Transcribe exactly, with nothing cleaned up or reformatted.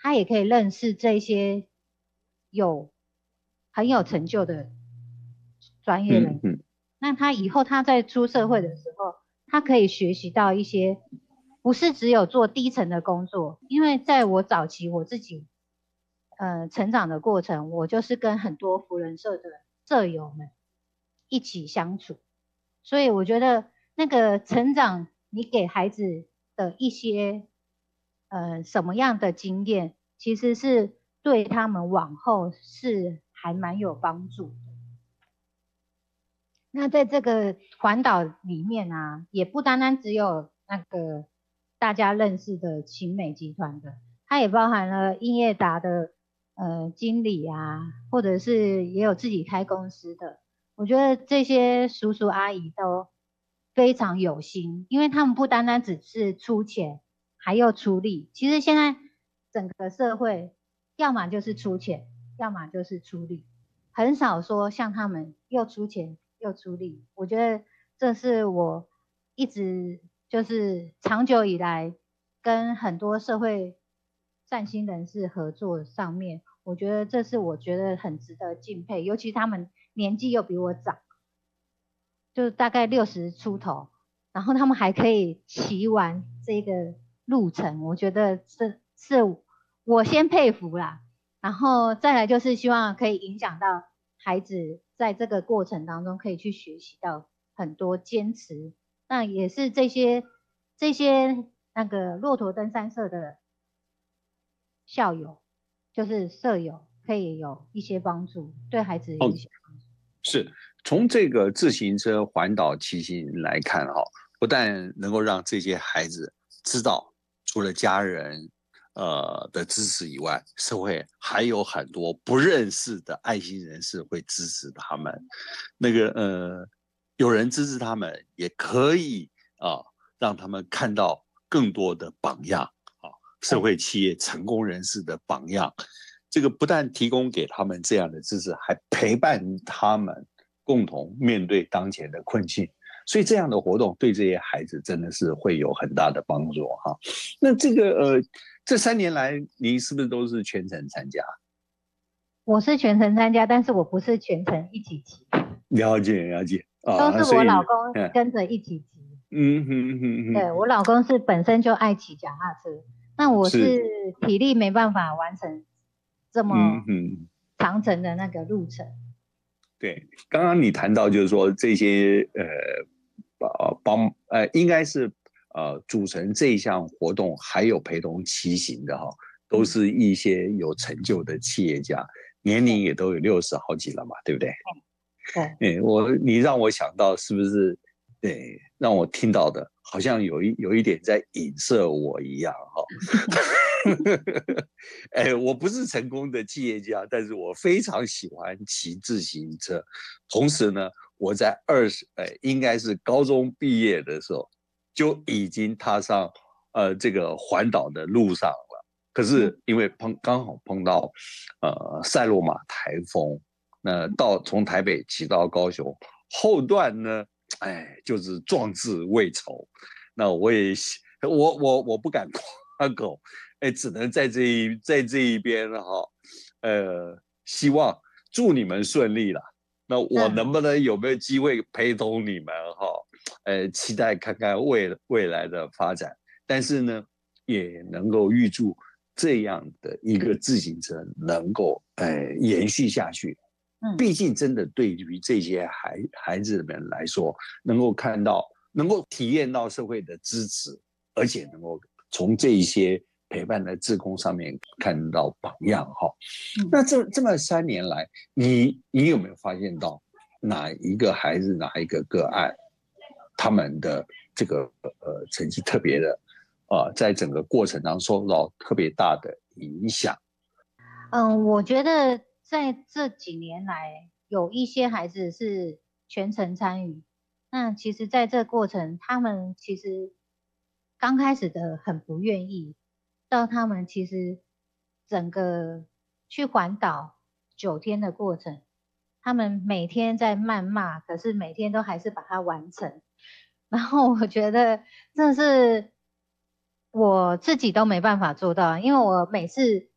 他也可以认识这些有很有成就的专业人员。嗯嗯，那他以后他在出社会的时候，他可以学习到一些不是只有做低层的工作。因为在我早期我自己呃成长的过程，我就是跟很多福人社的社友们一起相处，所以我觉得那个成长，你给孩子的一些呃什么样的经验，其实是对他们往后是还蛮有帮助的。那在这个环岛里面啊，也不单单只有那个大家认识的勤美集团的，它也包含了英业达的呃经理啊，或者是也有自己开公司的。我觉得这些叔叔阿姨都非常有心，因为他们不单单只是出钱，还要出力。其实现在整个社会，要么就是出钱，要么就是出力，很少说像他们又出钱又出力。我觉得这是我一直就是长久以来跟很多社会善心人士合作上面，我觉得这是我觉得很值得敬佩，尤其他们年纪又比我长，就大概六十出头，然后他们还可以骑完这个路程，我觉得这是我先佩服啦。然后再来就是希望可以影响到孩子在这个过程当中可以去学习到很多坚持，那也是这些这些那个骆驼登山社的校友，就是舍友，可以有一些帮助，对孩子有一些帮助。 是从这个自行车环岛骑行来看哈，不但能够让这些孩子知道，除了家人呃的支持以外，社会还有很多不认识的爱心人士会支持他们。那个呃，有人支持他们，也可以啊、呃，让他们看到更多的榜样啊，社会企业成功人士的榜样。这个不但提供给他们这样的支持，还陪伴他们共同面对当前的困境。所以这样的活动对这些孩子真的是会有很大的帮助哈。那这个呃，这三年来您是不是都是全程参加？ 我是全程参加，但是我不是全程一起骑。 了解了解啊，都是我老公跟着一起骑。 嗯哼哼哼， 对，我老公是本身就爱骑脚踏车，那我是体力没办法完成这么长程的那个路程。嗯、 对，刚刚你谈到就是说这些呃呃帮呃应该是呃组成这一项活动还有陪同骑行的哈，都是一些有成就的企业家，年龄也都有六十好几了嘛，对不对？ 对， 哎，我你让我想到是不是？对，让我听到的好像有一有一点在影射我一样哈。哎，我不是成功的企业家，但是我非常喜欢骑自行车。同时呢，我在二十哎应该是高中毕业的时候就已经踏上呃这个环岛的路上了。可是因为碰刚好碰到呃塞洛马台风。那到从台北骑到高雄，后段呢，哎，就是壮志未酬。那我也我我我不敢夸口，哎，只能在这一在这一边哈，呃，希望祝你们顺利啦。那我能不能有没有机会陪同你们哈？呃，期待看看未未来的发展。但是呢，也能够预祝这样的一个自行车能够呃延续下去。毕竟，真的对于这些孩孩子们来说，能够看到、能够体验到社会的支持，而且能够从这一些陪伴的志工上面看到榜样哈。那这这么三年来，你你有没有发现到哪一个孩子、哪一个个案，他们的这个呃成绩特别的啊、呃，在整个过程当中受到特别大的影响？ 嗯，我觉得。在这几年来，有一些孩子是全程参与。那其实，在这过程，他们其实刚开始的很不愿意，到他们其实整个去环岛九天的过程，他们每天在谩骂，可是每天都还是把它完成。然后我觉得这是我自己都没办法做到，因为我每次